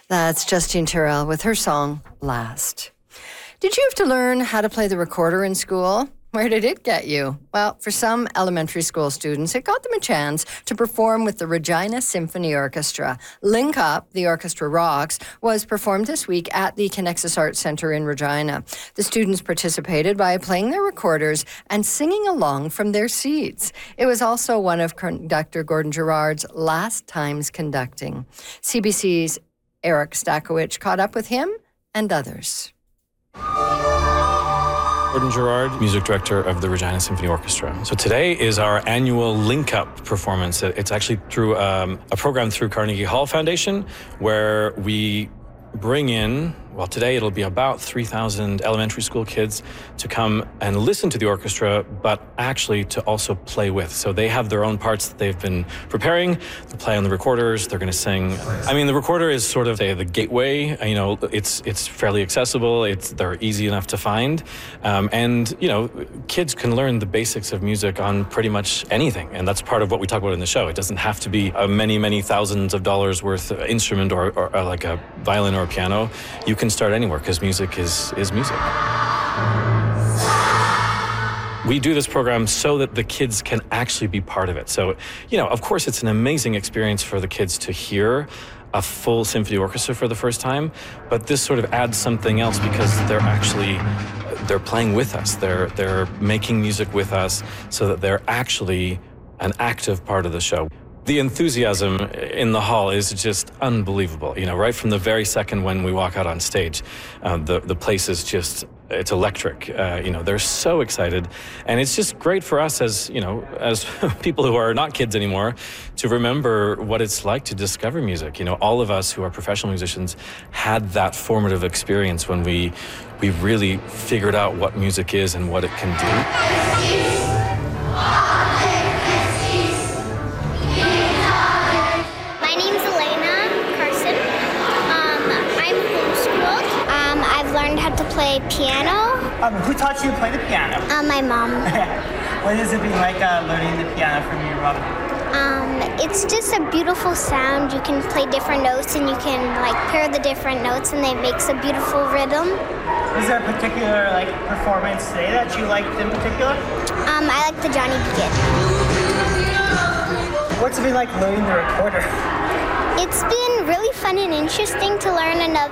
That's Justine Terrell with her song, Last. Did you have to learn how to play the recorder in school? Where did it get you? Well, for some elementary school students, it got them a chance to perform with the Regina Symphony Orchestra. Link Up, The Orchestra Rocks, was performed this week at the Connexus Arts Centre in Regina. The students participated by playing their recorders and singing along from their seats. It was also one of conductor Gordon Gerard's last times conducting. CBC's Eric Stakowicz caught up with him and others. Gordon Gerard, music director of the Regina Symphony Orchestra. So today is our annual Link Up performance. It's actually through a program through Carnegie Hall Foundation where we bring in, well, today it'll be about 3,000 elementary school kids to come and listen to the orchestra, but actually to also play with. So they have their own parts that they've been preparing. They play on the recorders, they're going to sing. I mean, the recorder is sort of the gateway. You know, it's fairly accessible. They're easy enough to find. And, you know, kids can learn the basics of music on pretty much anything. And that's part of what we talk about in the show. It doesn't have to be a many thousands of dollars worth instrument or like a violin or a piano. You can start anywhere because music is music. We do this program so that the kids can actually be part of it. So, you know, of course, it's an amazing experience for the kids to hear a full symphony orchestra for the first time, but this sort of adds something else because they're playing with us. They're making music with us so that they're actually an active part of the show. The enthusiasm in the hall is just unbelievable. You know, right from the very second when we walk out on stage, the place is just, it's electric. You know, they're so excited. And it's just great for us as, you know, as people who are not kids anymore to remember what it's like to discover music. You know, all of us who are professional musicians had that formative experience when we really figured out what music is and what it can do. How to play piano. Who taught you to play the piano? My mom. What has it been like learning the piano from your mom? It's just a beautiful sound. You can play different notes and you can like pair the different notes and it makes a beautiful rhythm. Is there a particular performance today that you liked in particular? I like the Johnny B. Goode. What's it been like learning the recorder? It's been really fun and interesting to learn another